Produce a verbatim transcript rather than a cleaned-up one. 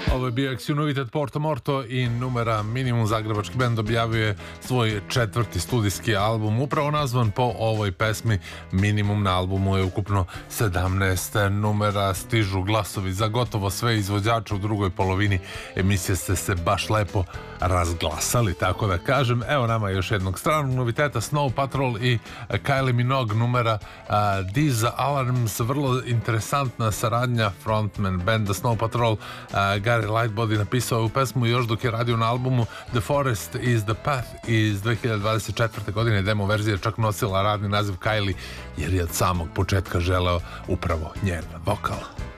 Ovo je bio Ex United Porto Morto i numera Minimum. Zagrebački bend objavio je svoj četvrti studijski album upravo nazvan po ovoj pesmi Minimum. Na albumu je ukupno sedamnaest numera. Stižu glasovi za gotovo sve izvođače. U drugoj polovini emisije ste se baš lepo razglasali, tako da kažem. Evo nama još jednog stranog noviteta, Snow Patrol i Kylie Minogue, numera uh, These Alarms. Vrlo interesantna saradnja frontman benda Snow Patrol, uh, Gary Lightbody napisao ovu pesmu još dok je radio na albumu The Forest is the Path iz dve hiljade dvadeset četvrte godine. Demo verzija čak nosila radni naziv Kylie jer je od samog početka želeo upravo njen vokal.